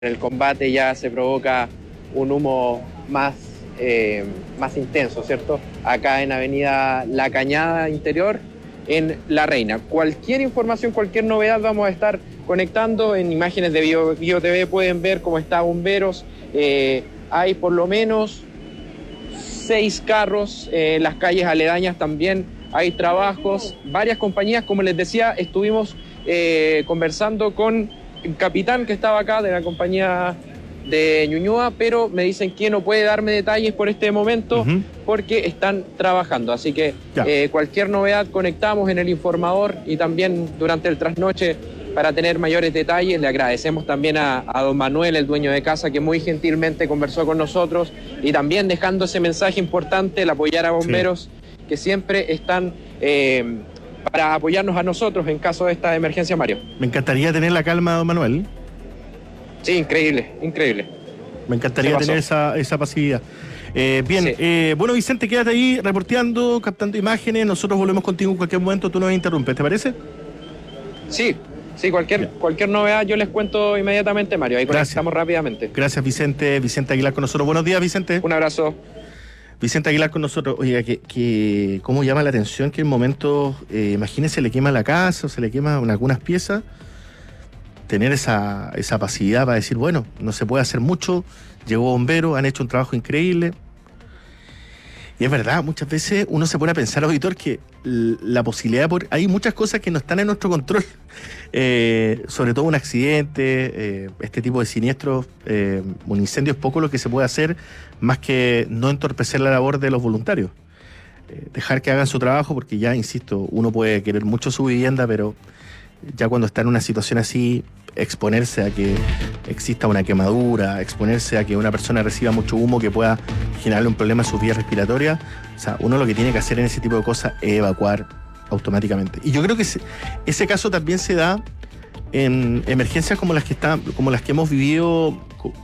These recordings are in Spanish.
el combate ya se provoca un humo más intenso, ¿cierto? Acá en Avenida La Cañada Interior, en La Reina. Cualquier información, cualquier novedad vamos a estar conectando. En imágenes de Bio TV pueden ver cómo está Bomberos. Hay por lo menos 6 carros en las calles aledañas también. Hay trabajos, varias compañías, como les decía, estuvimos conversando con el capitán que estaba acá de la compañía de Ñuñoa, pero me dicen que no puede darme detalles por este momento porque están trabajando. Así que cualquier novedad conectamos en el informador y también durante el trasnoche para tener mayores detalles. Le agradecemos también a don Manuel, el dueño de casa, que muy gentilmente conversó con nosotros y también dejando ese mensaje importante, el apoyar a bomberos que siempre están para apoyarnos a nosotros en caso de esta emergencia, Mario. Me encantaría tener la calma, don Manuel. Sí, increíble. Me encantaría tener esa pasividad. Bueno, Vicente, quédate ahí reporteando, captando imágenes. Nosotros volvemos contigo en cualquier momento. Tú nos interrumpes, ¿te parece? Sí, cualquier novedad yo les cuento inmediatamente, Mario. Ahí conectamos rápidamente. Gracias, Vicente. Vicente Aguilar con nosotros. Buenos días, Vicente. Un abrazo. Vicente Aguilar con nosotros. Oiga, que cómo llama la atención que en momentos, imagínese, le quema la casa o se le quema algunas piezas. Tener esa pasividad para decir, bueno, no se puede hacer mucho, llegó bombero, han hecho un trabajo increíble. Y es verdad, muchas veces uno se pone a pensar, auditor, que la posibilidad, hay muchas cosas que no están en nuestro control, sobre todo un accidente, este tipo de siniestros, un incendio es poco lo que se puede hacer, más que no entorpecer la labor de los voluntarios. Dejar que hagan su trabajo, porque ya, insisto, uno puede querer mucho su vivienda, pero ya cuando está en una situación así, exponerse a que exista una quemadura, exponerse a que una persona reciba mucho humo que pueda generarle un problema en sus vías respiratorias, o sea, uno lo que tiene que hacer en ese tipo de cosas es evacuar automáticamente. Y yo creo que ese caso también se da en emergencias como las que hemos vivido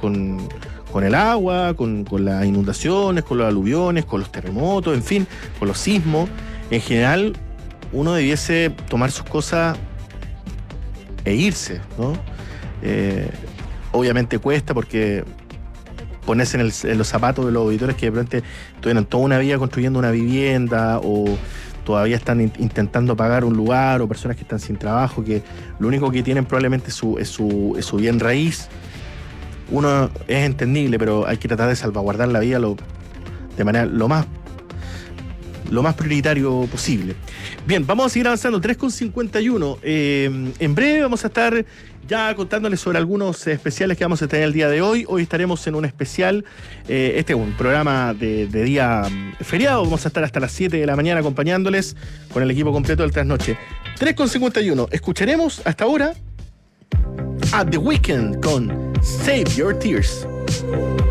con el agua, con las inundaciones, con los aluviones, con los terremotos, en fin, con los sismos. En general, uno debiese tomar sus cosas e irse, ¿no? Obviamente cuesta, porque ponerse en los zapatos de los auditores que de pronto estuvieron toda una vida construyendo una vivienda o todavía están intentando pagar un lugar, o personas que están sin trabajo, que lo único que tienen probablemente es su bien raíz. Uno es entendible, pero hay que tratar de salvaguardar la vida de manera lo más prioritario posible. Bien, vamos a seguir avanzando, 3:51. En breve vamos a estar ya contándoles sobre algunos especiales que vamos a tener el día de hoy. Hoy estaremos en un especial, este es un programa de día feriado, vamos a estar hasta las 7 de la mañana acompañándoles con el equipo completo del Trasnoche. 3:51, escucharemos hasta ahora a The Weeknd con Save Your Tears.